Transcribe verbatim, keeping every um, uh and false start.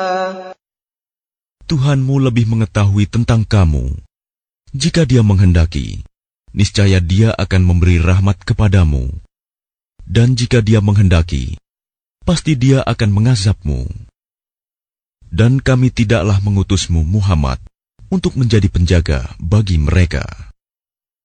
Tuhanmu lebih mengetahui tentang kamu. Jika Dia menghendaki, niscaya Dia akan memberi rahmat kepadamu. Dan jika Dia menghendaki, pasti Dia akan mengazabmu. Dan kami tidaklah mengutusmu, Muhammad, untuk menjadi penjaga bagi mereka.